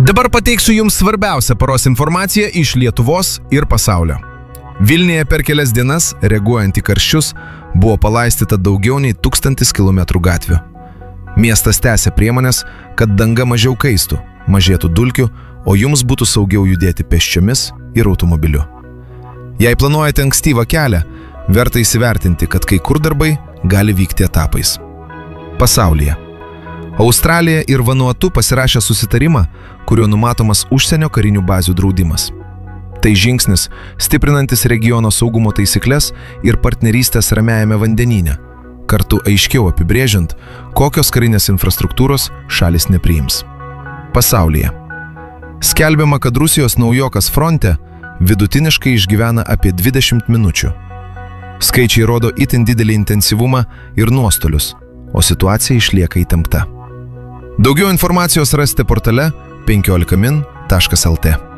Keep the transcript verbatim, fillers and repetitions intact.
Dabar pateiksiu Jums svarbiausią paros informaciją iš Lietuvos ir pasaulio. Vilniuje per kelias dienas, reaguojant į karščius, buvo palaistyta daugiau nei tūkstantis kilometrų gatvių. Miestas tęsia priemonės, kad danga mažiau kaistų, mažėtų dulkių, o Jums būtų saugiau judėti pėsčiomis ir automobiliu. Jei planuojate ankstyvą kelią, verta įsivertinti, kad kai kur darbai gali vykti etapais. Pasaulyje. Australija ir Vanuatu pasirašė susitarimą, kuriuo numatomas užsienio karinių bazių draudimas. Tai žingsnis, stiprinantis regiono saugumo taisyklės ir partnerystės Ramiajame vandenyne, kartu aiškiau apibrėžiant, kokios karinės infrastruktūros šalis nepriims. Pasaulyje. Skelbiama, kad Rusijos naujokas fronte vidutiniškai išgyvena apie dvidešimt minučių. Skaičiai rodo itin didelį intensyvumą ir nuostolius, o situacija išlieka įtempta. Daugiau informacijos rasite portale penkiolika min taškas lt.